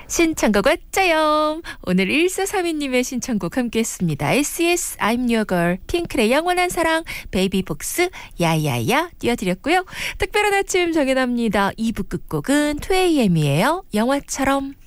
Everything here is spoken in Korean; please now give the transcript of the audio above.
신청곡 왔자요. 오늘 1432님의 신청곡 함께했습니다. SES I'm Your Girl, 핑클의 영원한 사랑, 베이비복스 야야야 띄워드렸고요. 특별한 아침 정연합니다. 2부 끝곡은 2AM이에요. 영화처럼.